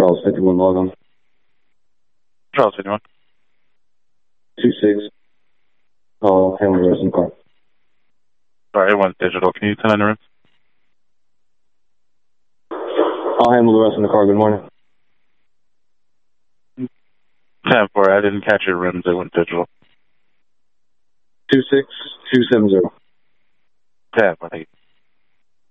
Charles 51 log on. Charles 51. 2-6. I'll handle the rest in the car. Sorry, it went digital. Can you send in the rims? I'll handle the rest in the car. Good morning. 10-4. I didn't catch your rims. It went digital. 26270. 10-4.